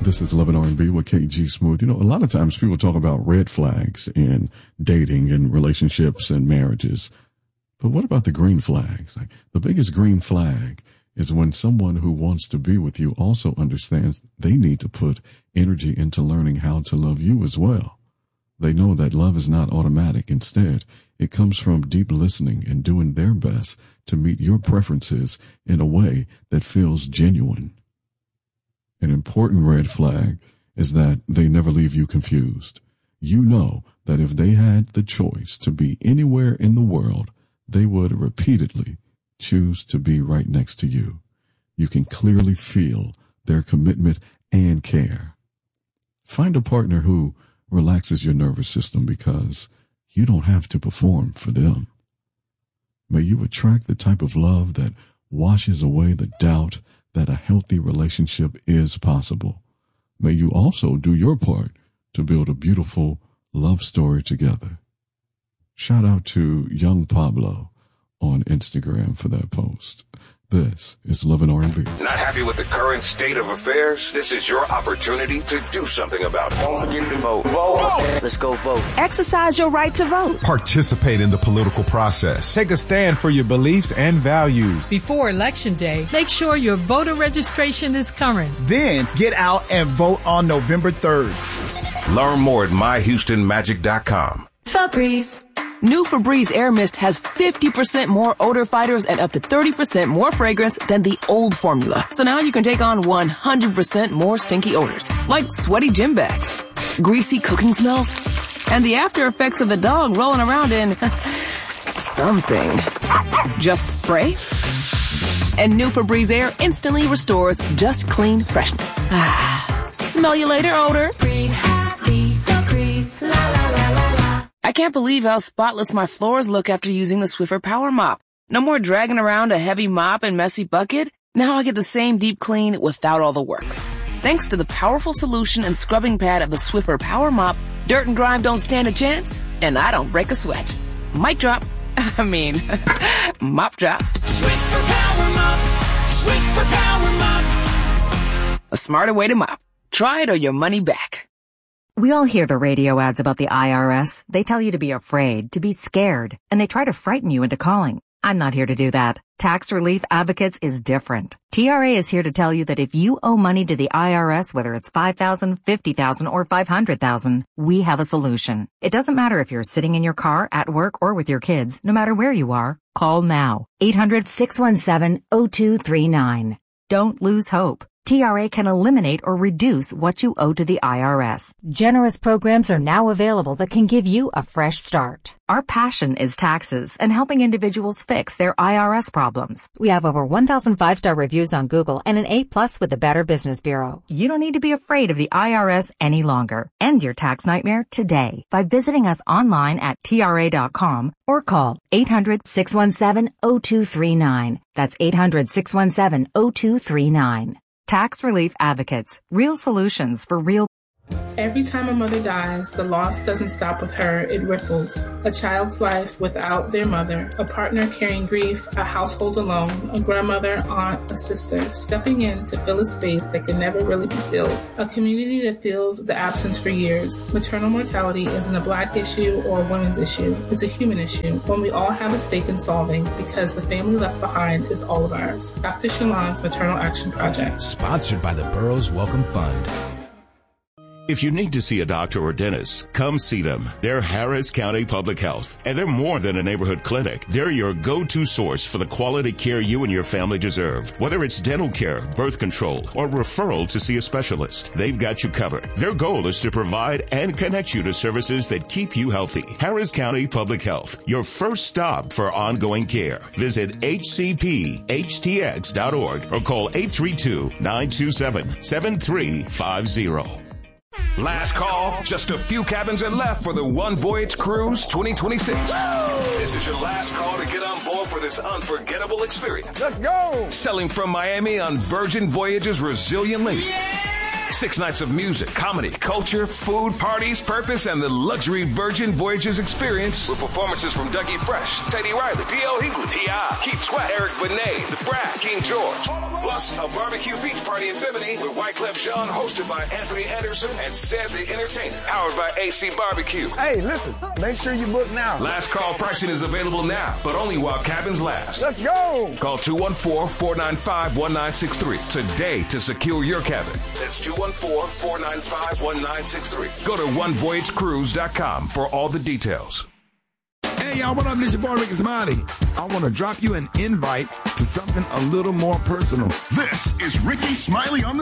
This is Love and R&B with KG Smooth. You know, a lot of times people talk about red flags in dating and relationships and marriages. But what about the green flags? Like, the biggest green flag is when someone who wants to be with you also understands they need to put energy into learning how to love you as well. They know that love is not automatic. Instead, it comes from deep listening and doing their best to meet your preferences in a way that feels genuine. An important red flag is that they never leave you confused. You know that if they had the choice to be anywhere in the world, they would repeatedly choose to be right next to you. You can clearly feel their commitment and care. Find a partner who relaxes your nervous system because you don't have to perform for them. May you attract the type of love that washes away the doubt that a healthy relationship is possible. May you also do your part to build a beautiful love story together. Shout out to Young Pablo on Instagram for that post. This is Love and R&B. Not happy with the current state of affairs? This is your opportunity to do something about it. Don't forget to vote. Vote! Let's go vote. Exercise your right to vote. Participate in the political process. Take a stand for your beliefs and values. Before Election Day, make sure your voter registration is current. Then get out and vote on November 3rd. Learn more at myhoustonmagic.com. Febreze. New Febreze Air Mist has 50% more odor fighters and up to 30% more fragrance than the old formula. So now you can take on 100% more stinky odors, like sweaty gym bags, greasy cooking smells, and the after effects of the dog rolling around in something. Just spray, and new Febreze Air instantly restores just clean freshness. Smell you later, odor. Breathe happy, Febreze, la la la la la. I can't believe how spotless my floors look after using the Swiffer Power Mop. No more dragging around a heavy mop and messy bucket. Now I get the same deep clean without all the work. Thanks to the powerful solution and scrubbing pad of the Swiffer Power Mop, dirt and grime don't stand a chance, and I don't break a sweat. Mic drop. Mop drop. Swiffer Power Mop. Swiffer Power Mop. A smarter way to mop. Try it or your money back. We all hear the radio ads about the IRS. They tell you to be afraid, to be scared, and they try to frighten you into calling. I'm not here to do that. Tax Relief Advocates is different. TRA is here to tell you that if you owe money to the IRS, whether it's $5,000, $50,000, or $500,000, we have a solution. It doesn't matter if you're sitting in your car, at work, or with your kids. No matter where you are, call now. 800-617-0239. Don't lose hope. TRA can eliminate or reduce what you owe to the IRS. Generous programs are now available that can give you a fresh start. Our passion is taxes and helping individuals fix their IRS problems. We have over 1,000 5-star reviews on Google and an A+ with the Better Business Bureau. You don't need to be afraid of the IRS any longer. End your tax nightmare today by visiting us online at TRA.com or call 800-617-0239. That's 800-617-0239. Tax Relief Advocates. Real solutions for real. Every time a mother dies, the loss doesn't stop with her, it ripples. A child's life without their mother, a partner carrying grief, a household alone, a grandmother, aunt, a sister, stepping in to fill a space that can never really be filled. A community that feels the absence for years. Maternal mortality isn't a Black issue or a women's issue. It's a human issue, one we all have a stake in solving because the family left behind is all of ours. Dr. Shalon's Maternal Action Project. Sponsored by the Burroughs Welcome Fund. If you need to see a doctor or dentist, come see them. They're Harris County Public Health, and they're more than a neighborhood clinic. They're your go-to source for the quality care you and your family deserve. Whether it's dental care, birth control, or referral to see a specialist, they've got you covered. Their goal is to provide and connect you to services that keep you healthy. Harris County Public Health, your first stop for ongoing care. Visit hcphtx.org or call 832-927-7350. Last call. Just a few cabins are left for the One Voyage Cruise 2026. This is your last call to get on board for this unforgettable experience. Let's go! Sailing from Miami on Virgin Voyages Resilient Lady. Yeah! 6 nights of music, comedy, culture, food, parties, purpose, and the luxury Virgin Voyages experience with performances from Dougie Fresh, Teddy Riley, D.L. Hughley, T.I., Keith Sweat, Eric Benet, The Brat, King George. Plus, a barbecue beach party in Bimini with Wyclef Jean, hosted by Anthony Anderson and Ced the Entertainer, powered by AC Barbecue. Hey, listen, make sure you book now. Last call pricing is available now, but only while cabins last. Let's go! Call 214-495-1963 today to secure your cabin. That's 214-495-1963. Go to onevoyagecruise.com for all the details. Hey, y'all, what up? This your boy, Ricky Smiley. I want to drop you an invite to something a little more personal. This is Ricky Smiley on the